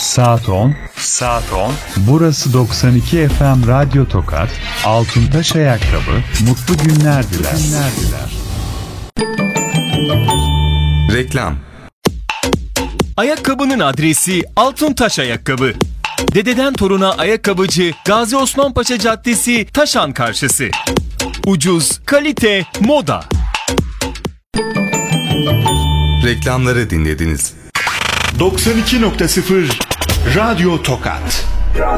Saat 10. Saat 10. Burası 92 FM Radyo Tokat. Altıntaş Ayakkabı. Mutlu günler diler. Reklam. Ayakkabının adresi Altıntaş Ayakkabı. Dededen toruna ayakkabıcı Gazi Osman Paşa Caddesi, Taşan karşısı. Ucuz, kalite, moda. Reklamları dinlediniz. 92.0 Radyo Tokat.